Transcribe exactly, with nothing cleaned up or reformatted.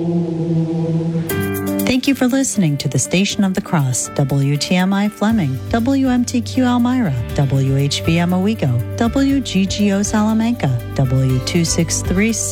Thank you for listening to the Station of the Cross, W T M I Fleming, W M T Q Elmira, W H B M Owego, W G G O Salamanca, W two sixty-three